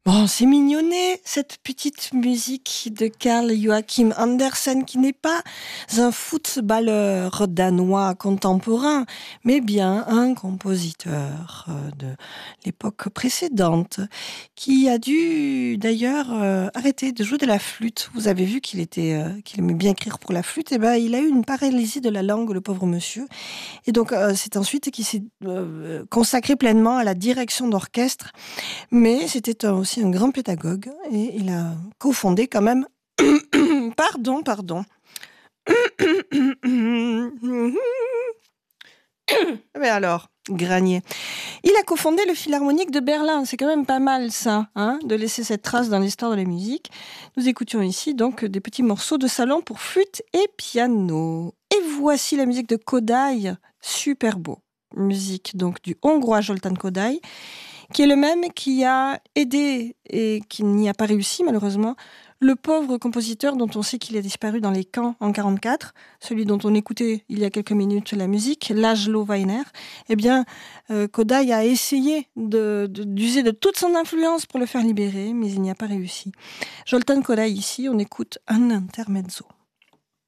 Oh, c'est mignonné, cette petite musique de Carl Joachim Andersen, qui n'est pas un footballeur danois contemporain, mais bien un compositeur de l'époque précédente, qui a dû d'ailleurs arrêter de jouer de la flûte. Vous avez vu qu'il aimait bien écrire pour la flûte, et ben il a eu une paralysie de la langue, le pauvre monsieur. Et donc c'est ensuite qu'il s'est consacré pleinement à la direction d'orchestre. Mais c'était aussi un grand pédagogue et il a cofondé quand même... Pardon. Mais alors, Granier. Il a cofondé le Philharmonique de Berlin. C'est quand même pas mal ça, hein, de laisser cette trace dans l'histoire de la musique. Nous écoutions ici donc des petits morceaux de salon pour flûte et piano. Et voici la musique de Kodály, super beau. Musique donc du Hongrois Zoltán Kodály, qui est le même qui a aidé et qui n'y a pas réussi malheureusement, le pauvre compositeur dont on sait qu'il a disparu dans les camps en 1944, celui dont on écoutait il y a quelques minutes la musique, László Weiner. Eh bien, Kodály a essayé d'user de toute son influence pour le faire libérer, mais il n'y a pas réussi. Zoltán Kodály ici, on écoute un intermezzo.